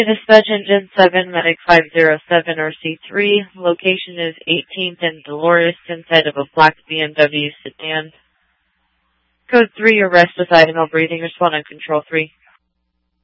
Dispatch Engine 7, Medic 507 RC3. Location is 18th and Dolores, inside of a black BMW sedan. Code 3, arrest with idle breathing. Respond on Control 3.